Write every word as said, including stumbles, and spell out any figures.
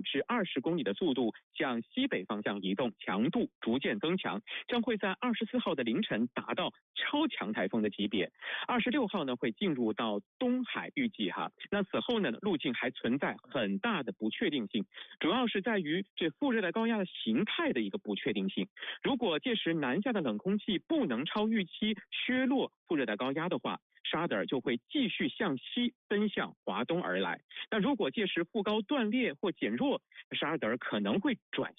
五至二十公里的速度向西北方向移动，强度逐渐增强，将会在二十四号的凌晨达到超强台风的级别。二十六号呢会进入到东海，预计哈，那此后呢路径还存在很大的不确定性，主要是在于这副热带高压的形态的一个不确定性。如果届时南下的冷空气不能超预期削弱副热带高压的话，沙德尔就会继续向西奔向华东而来。那如果届时副高断裂或减弱，沙德尔可能会转